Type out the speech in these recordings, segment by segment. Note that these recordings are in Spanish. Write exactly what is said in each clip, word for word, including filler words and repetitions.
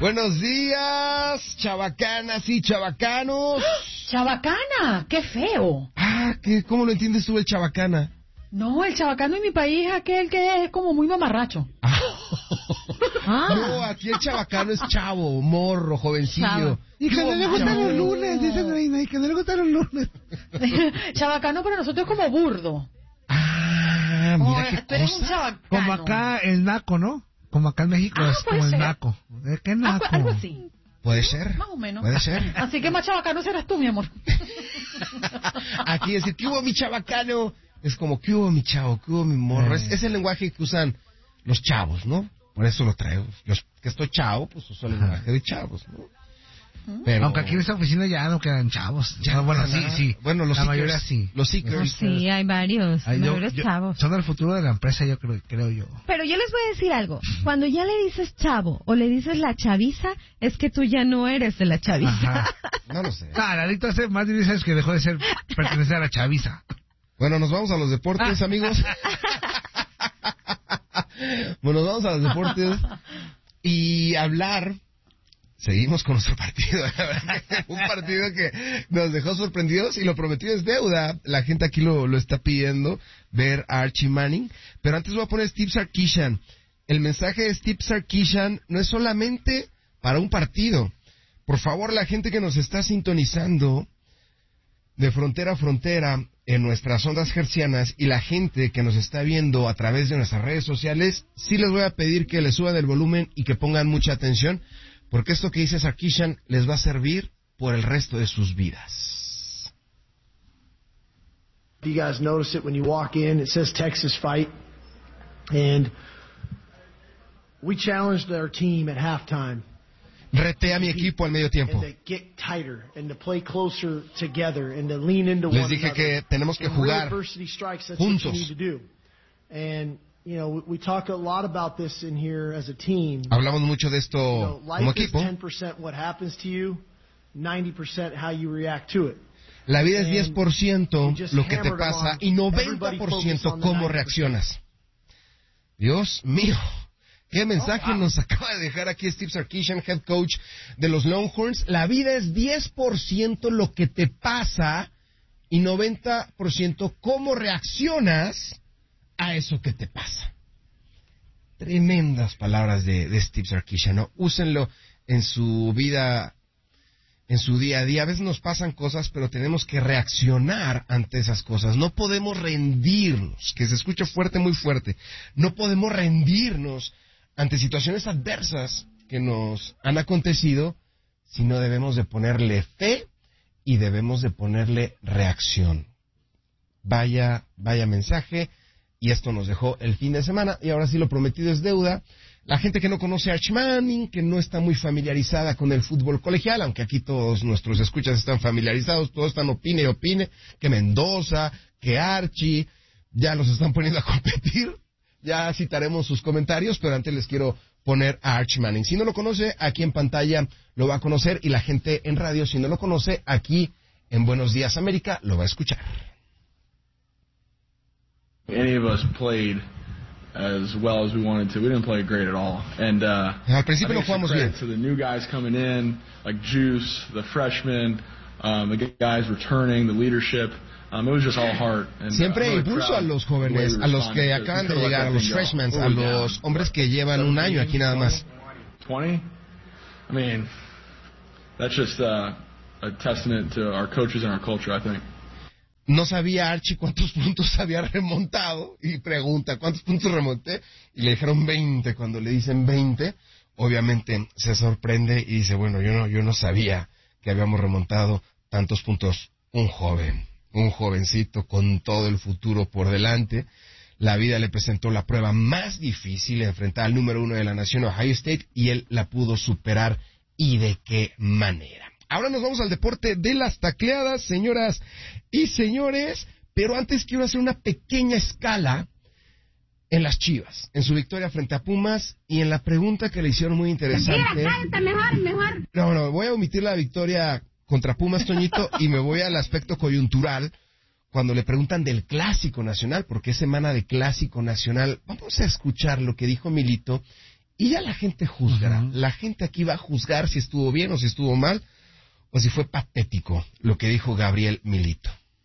Buenos días, chavacanas y chavacanos. ¡Chabacana! ¡Qué feo! Ah, ¿qué, ¿cómo lo entiendes tú el chabacana? No, el chabacano en mi país es aquel que es como muy mamarracho. Ah. Ah. No, aquí el chabacano es chavo, morro, jovencillo. Chavo. Y que no le gustan los lunes, dice Reina, y que no le gustan los lunes. Chabacano para nosotros es como burdo. Ah, mira Como, qué tú eres un cosa. chabacano. Como acá el naco, ¿no? Como acá en México Ah, es puede como el ser. naco. ¿De qué naco? Algo, algo así. Puede ser. Más o menos. Puede ser. Así que más chabacano serás tú, mi amor. Aquí decir, ¿qué hubo mi chabacano? Es como, ¿qué hubo mi chavo? ¿Qué hubo mi morro? Eh. Es, es el lenguaje que usan los chavos, ¿no? Por eso lo traigo. Los que estoy chavo, pues uso el lenguaje de chavos, ¿no? Pero... Aunque aquí en esta oficina ya no quedan chavos. Ya, No, bueno, nada. sí, sí. Bueno, los la seekers, mayoría sí. Los seekers. Sí, hay varios, Ay, yo- varios yo- chavos. Son el futuro de la empresa, yo creo, creo yo. Pero yo les voy a decir algo. Cuando ya le dices chavo o le dices la chaviza, es que tú ya no eres de la chaviza. Ajá. No lo sé. Ah, Lalito hace más de diez años que dejó de ser, pertenecer a la chaviza. Bueno, nos vamos a los deportes, amigos. Bueno, nos vamos a los deportes y hablar. Seguimos con nuestro partido. Un partido que nos dejó sorprendidos y lo prometido es deuda. La gente aquí lo, lo está pidiendo, ver a Archie Manning. Pero antes voy a poner Steve Sarkisian. El mensaje de Steve Sarkisian no es solamente para un partido. Por favor, la gente que nos está sintonizando de frontera a frontera en nuestras ondas hertzianas y la gente que nos está viendo a través de nuestras redes sociales, sí les voy a pedir que le suban el volumen y que pongan mucha atención, porque esto que dice Sarkisian les va a servir por el resto de sus vidas. You guys notice it when you walk in. It says Texas Fight. And we challenged our team at halftime. Reté a mi equipo al medio tiempo. And to get tighter and to play closer together and to lean into Les one dije another. que tenemos que When real jugar adversity strikes, that's juntos. what you need to do. And, you know, we, we talk a lot about this in here as a team. Hablamos mucho de You esto know, como life is equipo. ten percent what happens to you, ninety percent how you react to it. La vida es diez por ciento lo que te pasa y noventa por ciento cómo reaccionas. Dios mío, qué mensaje nos acaba de dejar aquí Steve Sarkisian, head coach de los Longhorns. La vida es diez por ciento lo que te pasa y noventa por ciento cómo reaccionas a eso que te pasa. Tremendas palabras de, de Steve Sarkisian, ¿no? Úsenlo en su vida, en su día a día. A veces nos pasan cosas, pero tenemos que reaccionar ante esas cosas. No podemos rendirnos, que se escucha fuerte, muy fuerte. No podemos rendirnos ante situaciones adversas que nos han acontecido, sino debemos de ponerle fe y debemos de ponerle reacción. Vaya, vaya mensaje. Y esto nos dejó el fin de semana, y ahora sí lo prometido es deuda. La gente que no conoce a Archie Manning, que no está muy familiarizada con el fútbol colegial, aunque aquí todos nuestros escuchas están familiarizados, todos están opine y opine, que Mendoza, que Archie, ya los están poniendo a competir. Ya citaremos sus comentarios, pero antes les quiero poner a Archie Manning. Si no lo conoce, aquí en pantalla lo va a conocer, y la gente en radio, si no lo conoce, aquí en Buenos Días América, lo va a escuchar. Any of us played as well as we wanted to. We didn't play great at all. And uh, Al principio no I think jugamos it's a bien. credit to the new guys coming in, like Juice, the freshmen, um, the guys returning, the leadership. Um, it was just all heart. And, Siempre uh, I'm really impulso proud a los of the way jóvenes, we a los que responded, acaban de because we llegar, a could've los let that freshmen, thing a go. We were los down. hombres que llevan un año aquí nada más. twenty? I mean, that's just uh, a testament to our coaches and our culture, I think. No sabía Archie cuántos puntos había remontado y pregunta, ¿cuántos puntos remonté? Y le dijeron veinte. Cuando le dicen veinte, obviamente se sorprende y dice, bueno, yo no, yo no sabía que habíamos remontado tantos puntos. Un joven, un jovencito con todo el futuro por delante. La vida le presentó la prueba más difícil, enfrentar al número uno de la nación, Ohio State, y él la pudo superar. ¿Y de qué manera? Ahora nos vamos al deporte de las tacleadas, señoras y señores, pero antes quiero hacer una pequeña escala en las Chivas, en su victoria frente a Pumas y en la pregunta que le hicieron muy interesante. Mira, cállate, mejor, mejor. No, no, voy a omitir la victoria contra Pumas, Toñito, y me voy al aspecto coyuntural cuando le preguntan del Clásico Nacional, porque es semana de Clásico Nacional. Vamos a escuchar lo que dijo Milito y ya la gente juzgará. Uh-huh. La gente aquí va a juzgar si estuvo bien o si estuvo mal, o si fue patético lo que dijo Gabriel Milito.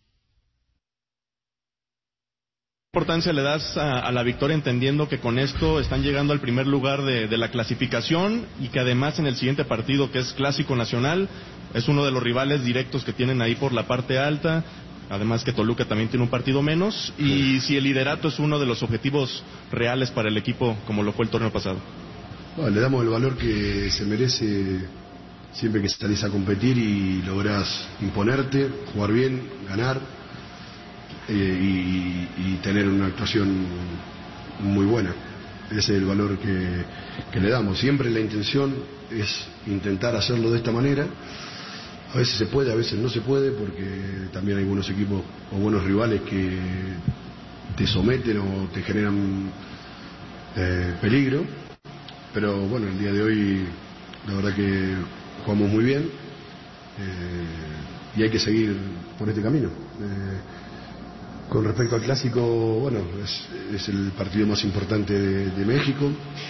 ¿Qué importancia le das a, a la victoria, entendiendo que con esto están llegando al primer lugar de, de la clasificación y que además en el siguiente partido, que es Clásico Nacional, es uno de los rivales directos que tienen ahí por la parte alta? Además que Toluca también tiene un partido menos, y si el liderato es uno de los objetivos reales para el equipo como lo fue el torneo pasado. Bueno, le damos el valor que se merece siempre que salís a competir y lográs imponerte, jugar bien, ganar eh, y, y tener una actuación muy buena. Ese es el valor que, que le damos. Siempre la intención es intentar hacerlo de esta manera. A veces se puede, a veces no se puede, porque también hay buenos equipos o buenos rivales que te someten o te generan eh, peligro. Pero bueno, el día de hoy la verdad que jugamos muy bien eh, y hay que seguir por este camino. Eh, con respecto al Clásico, bueno, es, es el partido más importante de, de México,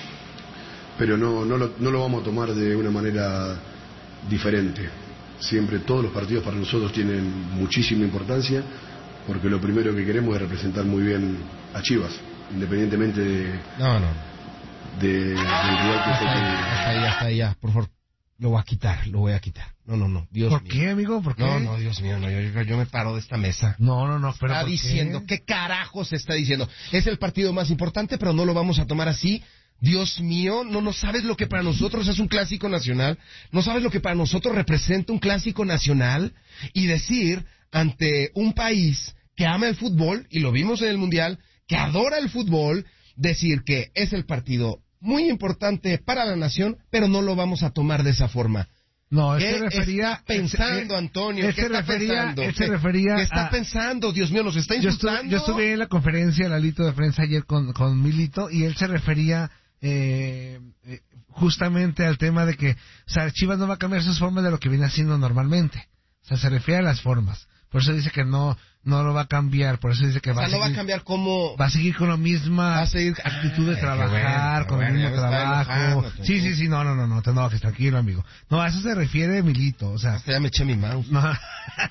pero no, no, lo, no lo vamos a tomar de una manera diferente. Siempre todos los partidos para nosotros tienen muchísima importancia, porque lo primero que queremos es representar muy bien a Chivas, independientemente de, no, no. de, del rival que hasta, ahí, hasta ahí, hasta ahí, ya, por favor, lo voy a quitar, lo voy a quitar. No, no, no, Dios ¿Por mío. qué, amigo? ¿Por qué? No, no, Dios mío, no, yo, yo, yo me paro de esta mesa. No, no, no, pero está ¿por diciendo, qué? ¿qué carajos está diciendo? Es el partido más importante, pero no lo vamos a tomar así. Dios mío, no, no sabes lo que para nosotros es un clásico nacional, no sabes lo que para nosotros representa un clásico nacional, y decir ante un país que ama el fútbol, y lo vimos en el Mundial, que adora el fútbol, decir que es el partido muy importante para la nación, pero no lo vamos a tomar de esa forma. No, él ¿Qué se refería... está pensando, él, Antonio? Él ¿Qué se está refería, pensando? él se ¿Qué, refería ¿Qué está a, pensando? Dios mío, nos está insultando. Yo estuve, yo estuve en la conferencia, Lalito, de prensa ayer con, con Milito, y él se refería eh, eh, justamente al tema de que, o sea, Chivas no va a cambiar sus formas de lo que viene haciendo normalmente. O sea, se refiere a las formas. Por eso dice que no no lo va a cambiar, por eso dice que o va, sea, a no seguir, va a cambiar cómo... va a seguir con la misma va a seguir... actitud de Ay, trabajar, bueno, con bueno, el mismo trabajo. Enojando, sí, sí, sí, no, no, no, no, te enojes, tranquilo, amigo. No, a eso se refiere Milito, o sea... Hasta ya me eché mi mouse. No, a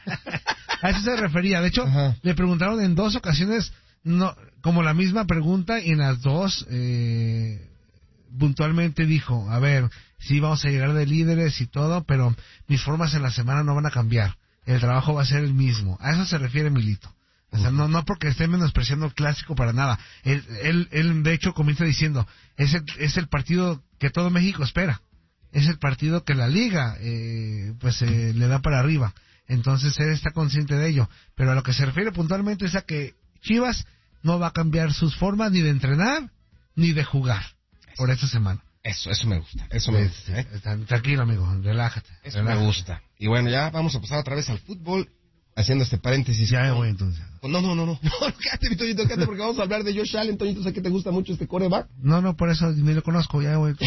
eso se refería. De hecho, ajá, le preguntaron en dos ocasiones, no, como la misma pregunta, y en las dos eh, puntualmente dijo, a ver, sí vamos a llegar de líderes y todo, pero mis formas en la semana no van a cambiar. El trabajo va a ser el mismo. A eso se refiere Milito. O sea, no, no porque esté menospreciando el clásico para nada. Él, él, él de hecho comienza diciendo, es el, es el partido que todo México espera. Es el partido que la liga, eh, pues, eh, le da para arriba. Entonces él está consciente de ello. Pero a lo que se refiere puntualmente es a que Chivas no va a cambiar sus formas ni de entrenar ni de jugar por esta semana. Eso, eso me gusta, eso me gusta. ¿eh? Tranquilo, amigo, relájate. Eso relájate. me gusta. Y bueno, ya vamos a pasar otra vez al fútbol, haciendo este paréntesis. Ya me voy entonces. No, no, no, no, no, quédate, mi Toñito, quédate, porque vamos a hablar de Josh Allen. Toñito, sé que te gusta mucho este quarterback. No, no, por eso ni lo conozco, ya me voy.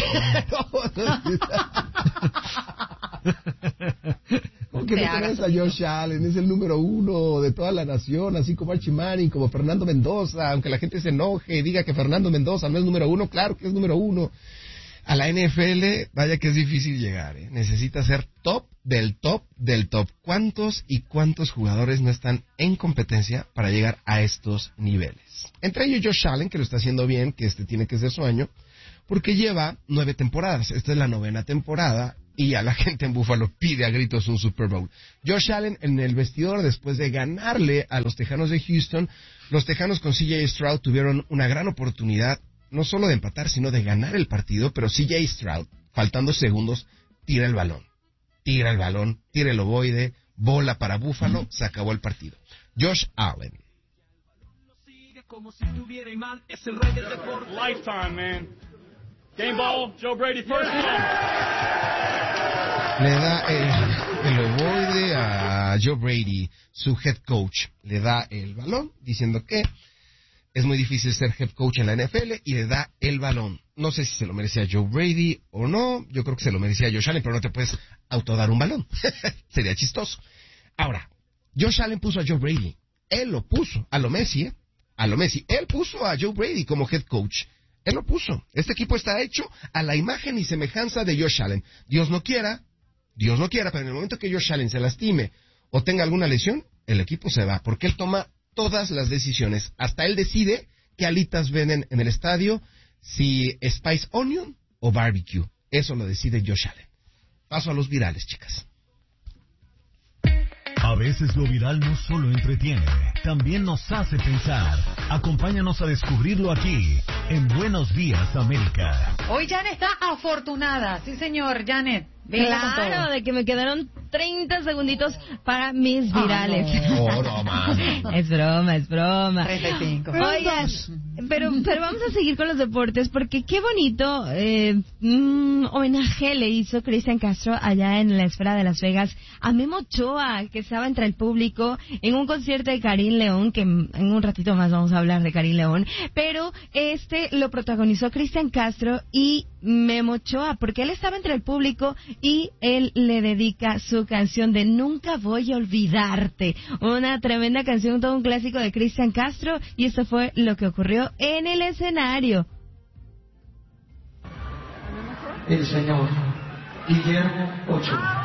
¿Cómo que no conoces a Josh Allen? Es el número uno de toda la nación, así como Archie Manning, como Fernando Mendoza, aunque la gente se enoje y diga que Fernando Mendoza no es número uno, claro que es número uno. A la N F L, vaya que es difícil llegar, ¿eh? Necesita ser top del top del top. ¿Cuántos y cuántos jugadores no están en competencia para llegar a estos niveles? Entre ellos Josh Allen, que lo está haciendo bien, que este tiene que ser su año, porque lleva nueve temporadas. Esta es la novena temporada y a la gente en Buffalo pide a gritos un Super Bowl. Josh Allen en el vestidor, después de ganarle a los Tejanos de Houston, los Tejanos con C J Stroud tuvieron una gran oportunidad, no solo de empatar, sino de ganar el partido, pero C J Stroud, faltando segundos, tira el balón. Tira el balón, tira el ovoide, bola para Buffalo, se acabó el partido. Josh Allen. Lifetime, man. Game ball, Joe Brady, first one. Le da el, el ovoide a Joe Brady, su head coach. Le da el balón, diciendo que es muy difícil ser head coach en la N F L, y le da el balón. No sé si se lo merecía Joe Brady o no, yo creo que se lo merecía Josh Allen, pero no te puedes autodar un balón. Sería chistoso. Ahora, Josh Allen puso a Joe Brady. Él lo puso a lo Messi, ¿eh? A lo Messi. Él puso a Joe Brady como head coach. Él lo puso. Este equipo está hecho a la imagen y semejanza de Josh Allen. Dios no quiera, Dios no quiera, pero en el momento que Josh Allen se lastime o tenga alguna lesión, el equipo se va, porque él toma todas las decisiones. Hasta él decide qué alitas venden en el estadio, si Spice Onion o Barbecue. Eso lo decide Josh Allen. Paso a los virales, chicas. A veces lo viral no solo entretiene, también nos hace pensar. Acompáñanos a descubrirlo aquí, en Buenos Días, América. Hoy Janet está afortunada. Sí, señor, Janet. Claro, de que me quedaron treinta segunditos para mis virales. Oh, no, no, es broma, es broma. treinta y cinco. Oigan, pero, pero vamos a seguir con los deportes porque qué bonito eh, mm, homenaje le hizo Cristian Castro allá en la esfera de Las Vegas a Memo Ochoa, que estaba entre el público en un concierto de Karim León, que en un ratito más vamos a hablar de Karim León, pero este lo protagonizó Cristian Castro y Memo Ochoa, porque él estaba entre el público y él le dedica su canción de Nunca Voy a Olvidarte, una tremenda canción, todo un clásico de Cristian Castro, y esto fue lo que ocurrió en el escenario. El señor Guillermo Ochoa.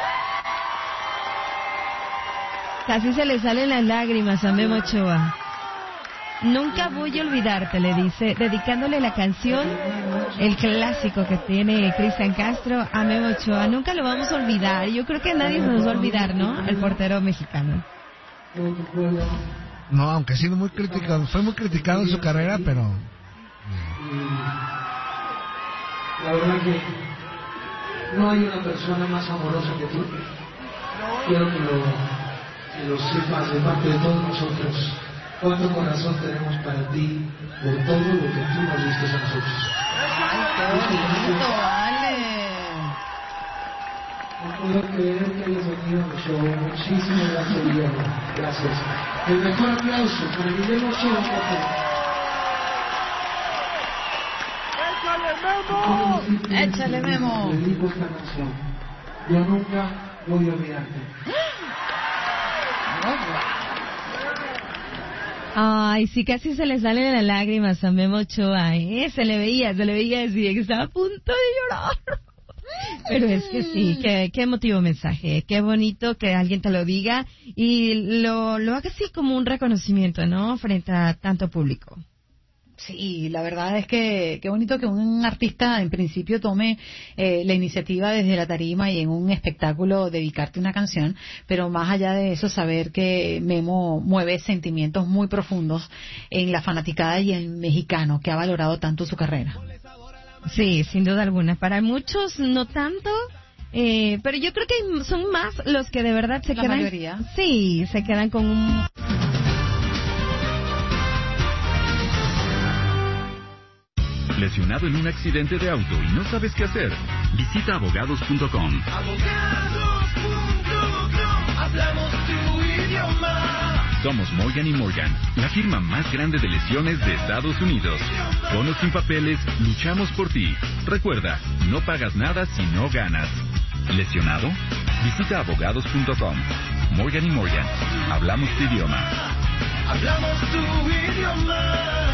Casi se le salen las lágrimas a Memo Ochoa. Nunca voy a olvidarte, le dice, dedicándole la canción, el clásico que tiene Cristian Castro a Memo Ochoa. Nunca lo vamos a olvidar. Yo creo que nadie se nos va a olvidar, ¿no? El portero mexicano. No, aunque ha sido muy criticado, fue muy criticado en su carrera, pero... La verdad que no hay una persona más amorosa que tú. Quiero que lo, que lo sepas de parte de todos nosotros. Cuánto corazón tenemos para ti por todo lo que tú nos diste a nosotros. ¡Ay, qué bonito, Ale! No puedo creer que hayas venido a mi show. Muchísimas gracias, Guillermo. Gracias. El mejor aplauso para Guillermo Ochoa, por favor. ¡Échale, Memo! ¡Échale, Memo! Le dedico esta canción. Yo nunca voy a olvidarte. Ay, sí, casi se le salen las lágrimas a Memo Ochoa, ¿eh? Se le veía, se le veía así, que estaba a punto de llorar. Pero es que sí, qué, qué emotivo mensaje, qué bonito que alguien te lo diga y lo, lo haga así como un reconocimiento, ¿no? Frente a tanto público. Sí, la verdad es que qué bonito que un artista en principio tome eh, la iniciativa desde la tarima y en un espectáculo dedicarte una canción, pero más allá de eso saber que Memo mueve sentimientos muy profundos en la fanaticada y el mexicano que ha valorado tanto su carrera. Sí, sin duda alguna. Para muchos no tanto, eh, pero yo creo que son más los que de verdad se la quedan. Mayoría. Sí, se quedan con un. ¿Lesionado en un accidente de auto y no sabes qué hacer? Visita abogados punto com. abogados punto com, hablamos tu idioma. Somos Morgan y Morgan, la firma más grande de lesiones de Estados Unidos. Con o sin papeles, luchamos por ti. Recuerda, no pagas nada si no ganas. ¿Lesionado? Visita abogados punto com. Morgan y Morgan, hablamos tu idioma. Hablamos tu idioma.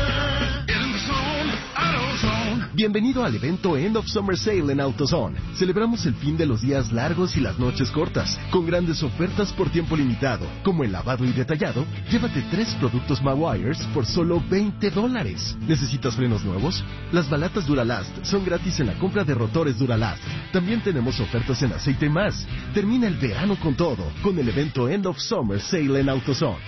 Bienvenido al evento End of Summer Sale en AutoZone. Celebramos el fin de los días largos y las noches cortas, con grandes ofertas por tiempo limitado, como el lavado y detallado. Llévate tres productos Meguiar's por solo veinte dólares. ¿Necesitas frenos nuevos? Las balatas Duralast son gratis en la compra de rotores Duralast. También tenemos ofertas en aceite y más. Termina el verano con todo, con el evento End of Summer Sale en AutoZone.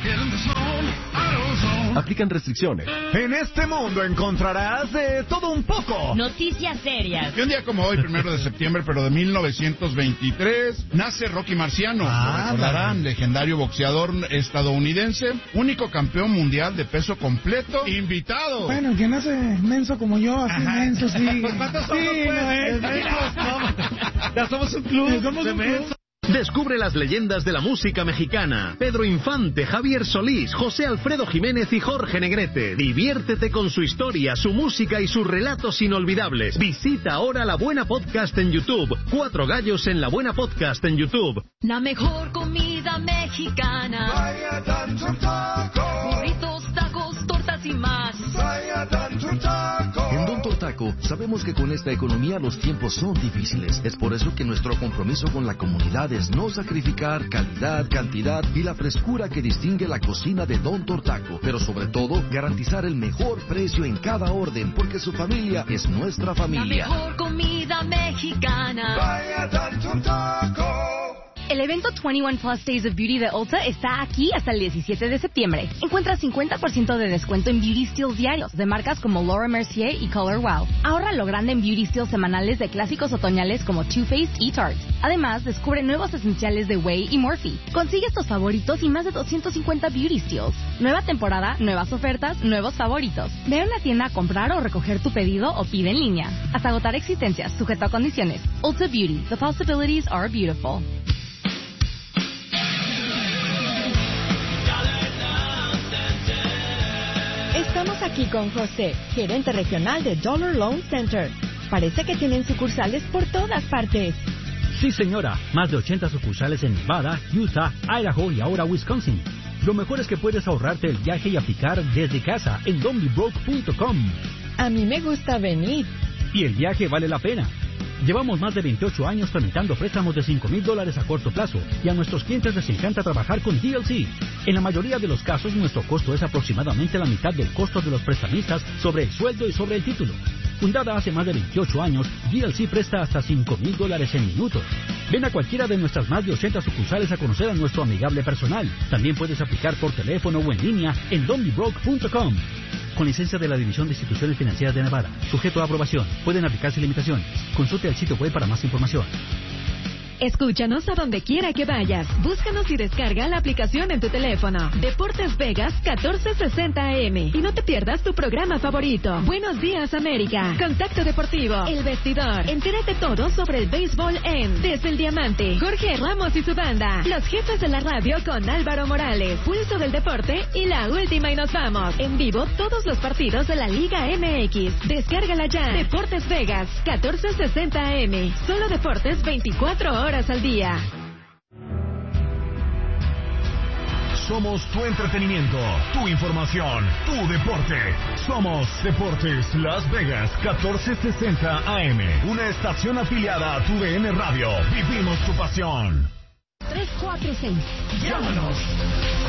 Aplican restricciones. En este mundo encontrarás de todo un poco. Noticias serias. Y un día como hoy, primero de septiembre, pero de mil novecientos veintitrés, nace Rocky Marciano. Ah, lo recordarán, legendario boxeador estadounidense, único campeón mundial de peso completo, invitado. Bueno, que nace menso como yo, así Ajá. menso, sí. ¿Cuántos somos, sí, pues? No, es, no, ya somos un club. Somos de un club. Descubre las leyendas de la música mexicana. Pedro Infante, Javier Solís, José Alfredo Jiménez y Jorge Negrete. Diviértete con su historia, su música y sus relatos inolvidables. Visita ahora La Buena Podcast en YouTube. Cuatro gallos en La Buena Podcast en YouTube. La mejor comida mexicana. Burritos, tacos, tortas y más. En Don Tortaco sabemos que con esta economía los tiempos son difíciles. Es por eso que nuestro compromiso con la comunidad es no sacrificar calidad, cantidad y la frescura que distingue la cocina de Don Tortaco. Pero sobre todo, garantizar el mejor precio en cada orden, porque su familia es nuestra familia. La mejor comida mexicana. Vaya Don Tortaco. El evento veintiuno Plus Days of Beauty de Ulta está aquí hasta el diecisiete de septiembre. Encuentra cincuenta por ciento de descuento en Beauty Steals diarios de marcas como Laura Mercier y Color Wow. Ahorra lo grande en Beauty Steals semanales de clásicos otoñales como Too Faced y Tarte. Además, descubre nuevos esenciales de Way y Morphe. Consigue estos favoritos y más de doscientos cincuenta Beauty Steals. Nueva temporada, nuevas ofertas, nuevos favoritos. Ve a una tienda a comprar o recoger tu pedido o pide en línea. Hasta agotar existencias, sujeto a condiciones. Ulta Beauty. The possibilities are beautiful. Estamos aquí con José, gerente regional de Dollar Loan Center. Parece que tienen sucursales por todas partes. Sí, señora. Más de ochenta sucursales en Nevada, Utah, Idaho y ahora Wisconsin. Lo mejor es que puedes ahorrarte el viaje y aplicar desde casa en donbybroke punto com. A mí me gusta venir. Y el viaje vale la pena. Llevamos más de veintiocho años tramitando préstamos de cinco mil dólares a corto plazo y a nuestros clientes les encanta trabajar con D L C. En la mayoría de los casos, nuestro costo es aproximadamente la mitad del costo de los prestamistas sobre el sueldo y sobre el título. Fundada hace más de veintiocho años, D L C presta hasta cinco mil dólares en minutos. Ven a cualquiera de nuestras más de ochenta sucursales a conocer a nuestro amigable personal. También puedes aplicar por teléfono o en línea en donbybroke punto com. Con licencia de la División de Instituciones Financieras de Nevada. Sujeto a aprobación. Pueden aplicarse limitaciones. Consulte el sitio web para más información. Escúchanos a donde quiera que vayas. Búscanos y descarga la aplicación en tu teléfono. Deportes Vegas catorce sesenta A M. Y no te pierdas tu programa favorito. Buenos días, América. Contacto Deportivo. El Vestidor. Entérate todo sobre el béisbol en Desde el Diamante. Jorge Ramos y su banda. Los jefes de la radio con Álvaro Morales. Pulso del Deporte y la última y nos vamos. En vivo todos los partidos de la Liga M X. Descárgala ya. Deportes Vegas catorce sesenta A M. Solo deportes veinticuatro horas al día. Somos tu entretenimiento, tu información, tu deporte. Somos Deportes Las Vegas catorce sesenta A M. Una estación afiliada a tu D N Radio. Vivimos tu pasión. tres cuatro seis. Llámanos.